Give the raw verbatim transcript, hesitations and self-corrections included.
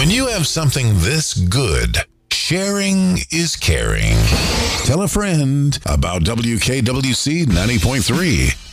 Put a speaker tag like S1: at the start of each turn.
S1: When you have something this good, sharing is caring. Tell a friend about W K W C ninety point three.